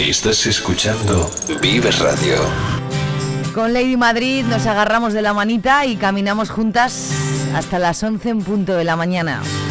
Estás escuchando Vives Radio. Con Lady Madrid nos agarramos de la manita y caminamos juntas hasta las 11 en punto de la mañana.